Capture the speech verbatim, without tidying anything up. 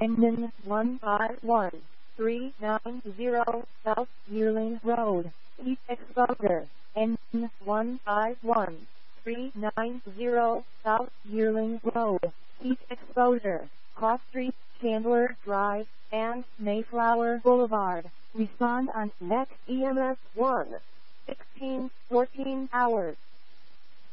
N one five one three nine zero South Yearling Road, Heat Exposure, N one five one three nine zero South Yearling Road, Heat Exposure, Cross Street, Chandler Drive, and Mayflower Boulevard. Respond on N E C E M S one, sixteen fourteen hours.